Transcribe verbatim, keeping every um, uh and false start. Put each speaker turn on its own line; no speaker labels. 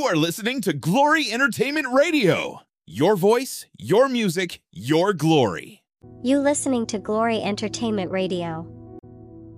are listening to Glory Entertainment Radio. Your voice, your music, your glory.
You listening to Glory Entertainment Radio.